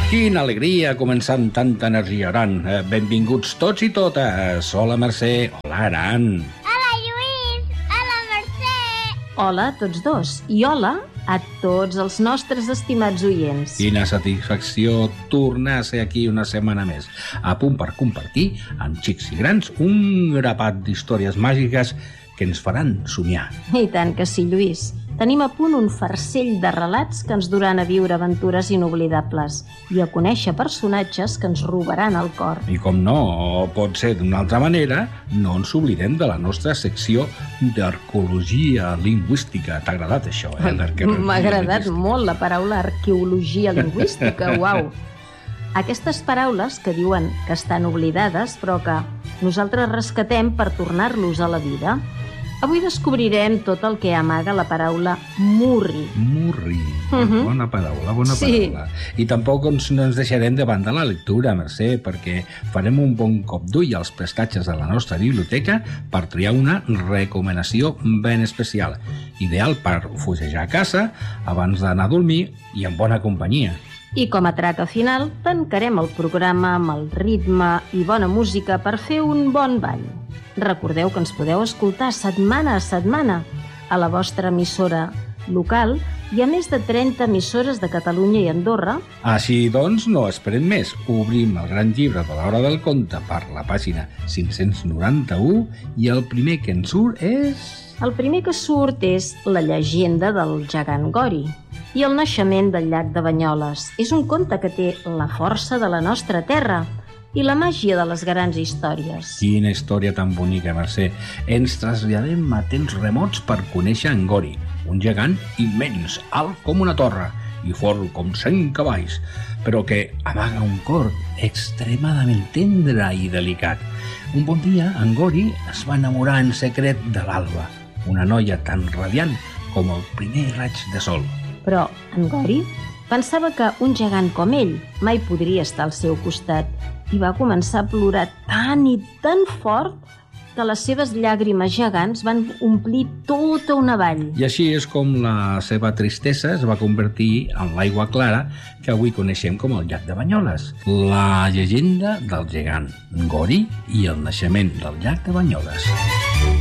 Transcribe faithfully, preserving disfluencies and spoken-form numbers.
Quina alegria començar amb tanta energia, Aran. Eh, benvinguts tots i totes. Hola, Mercè. Hola, Aran. Hola, Lluís. Hola, Mercè. Hola a tots dos i hola a tots els nostres estimats oients. Quina satisfacció tornar a ser aquí una setmana més, a punt per compartir amb xics i grans un grapat d'històries màgiques que ens faran somiar. I tant que sí, Lluís. Tenim a punt un farcell de relats que ens duran a viure aventures inoblidables i a conèixer personatges que ens robaran el cor. I com no pot ser d'una altra manera, no ens oblidem de la nostra secció d'arqueologia lingüística. T'ha agradat això, eh? M'ha agradat molt la paraula arqueologia lingüística, uau! Aquestes paraules que diuen que estan oblidades, però que nosaltres rescatem per tornar-los a la vida. Avui descobrirem tot el que amaga la paraula murri. Murri. Uh-huh. Bona paraula, bona sí. paraula. I tampoc ens, no ens deixarem de banda la lectura, Mercè, perquè farem un bon cop d'ull als prestatges de la nostra biblioteca per triar una recomanació ben especial, ideal per fugejar a casa abans d'anar a dormir i en bona companyia. I com a traca final, tancarem el programa amb el ritme i bona música per fer un bon ball. Recordeu que ens podeu escoltar setmana a setmana a la vostra emissora local i a més de trenta emissores de Catalunya i Andorra. Així doncs, no esperem més. Obrim el gran llibre de l'Hora del Conte per la pàgina cinc-cents noranta-u i el primer que ens surt és... El primer que surt és la llegenda del gegant Gori i el naixement del llac de Banyoles. És un conte que té la força de la nostra terra i la màgia de les grans històries. Quina història tan bonica, Mercè. Ens traslladem a temps remots per conèixer en Gori, un gegant immens, alt com una torre i fort com cent cavalls, però que amaga un cor extremadament tendre i delicat. Un bon dia, en Gori es va enamorar en secret de l'Alba, una noia tan radiant com el primer raig de sol. Però en Gori pensava que un gegant com ell mai podria estar al seu costat i va començar a plorar tan i tan fort que les seves llàgrimes gegants van omplir tota una vall. I així és com la seva tristesa es va convertir en l'aigua clara que avui coneixem com el llac de Banyoles. La llegenda del gegant Gori i el naixement del llac de Banyoles.